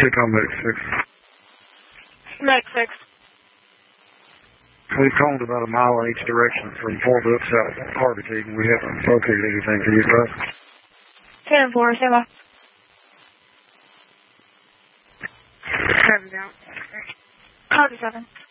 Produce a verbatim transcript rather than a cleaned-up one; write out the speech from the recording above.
Sit on Medic six. Medic six. We've coned about a mile in each direction from Fort Hood south of Harvey Teague, and we haven't located anything for you guys. ten and four, stand by. Seven down. Copy seven.